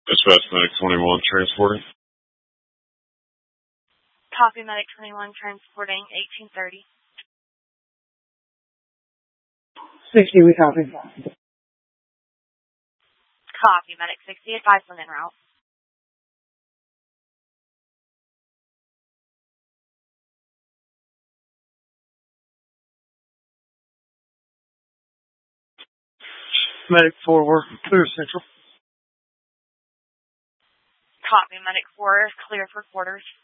Dispatch Medic 21 transporting. Copy, Medic 21 transporting 1830. 60, we copy. Copy, Medic 60, advise when en route. Medic 4, we're clear central. Copy, Medic 4 is clear for quarters.